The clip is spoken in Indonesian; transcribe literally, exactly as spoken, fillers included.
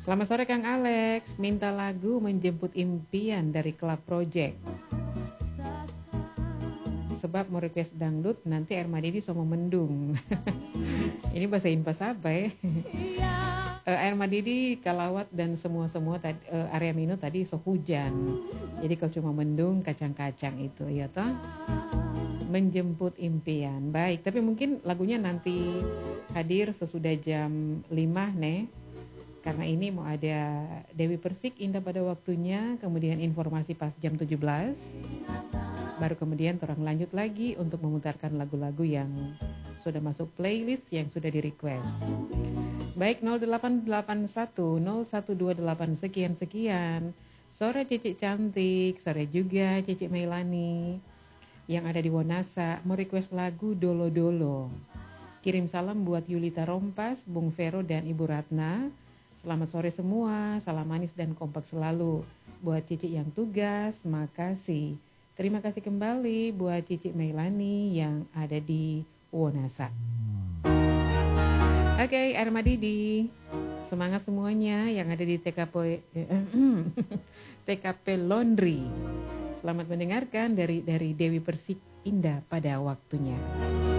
Selamat sore Kang Alex, minta lagu Menjemput Impian dari Club Project. Sebab mau request dangdut, nanti air madi sama mendung. Ini bahasa Inpas apa ya? uh, air Madidi, Kalawat dan semua-semua tadi, uh, area Mino tadi so hujan. Jadi kalau cuma mendung kacang-kacang itu ya toh. Menjemput impian. Baik, tapi mungkin lagunya nanti hadir sesudah jam lima nih. Karena ini mau ada Dewi Persik Indah pada waktunya, kemudian informasi pas jam tujuh belas. Baru kemudian orang lanjut lagi untuk memutarkan lagu-lagu yang sudah masuk playlist yang sudah di request. Baik, nol delapan delapan satu nol satu dua delapan sekian-sekian. Sore Cici Cantik, sore juga Cici Meilani yang ada di Wonasa mau request lagu Dolo Dolo. Kirim salam buat Yulita Rompas, Bung Vero dan Ibu Ratna. Selamat sore semua, salam manis dan kompak selalu. Buat Cici yang tugas, makasih. Terima kasih kembali buat Cici Meilani yang ada di Wonasa. Oke, okay, Air Madidi, semangat semuanya yang ada di T K P T K P Laundry. Selamat mendengarkan dari dari Dewi Persik Indah pada waktunya.